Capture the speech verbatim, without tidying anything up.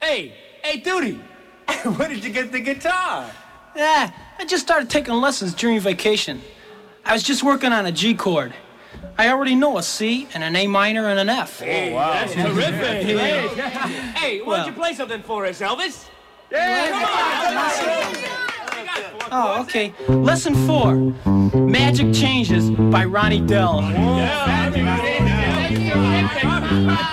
Hey, hey, Duty, where did you get the guitar? Yeah, I just started taking lessons during vacation. I was just working on a G chord. I already know a C and an A minor and an F. Hey, wow. That's terrific. Hey, hey, why don't you play something for us, Elvis? Yeah, come on. Oh, okay. Lesson four, Magic Changes by Ronnie Dell. Yeah.